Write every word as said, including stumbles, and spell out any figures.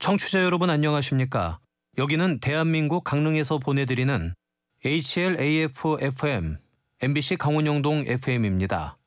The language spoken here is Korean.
청취자 여러분 안녕하십니까? 여기는 대한민국 강릉에서 보내드리는 에이치엘 에이에프 에프엠 엠비씨 강원영동 에프엠입니다.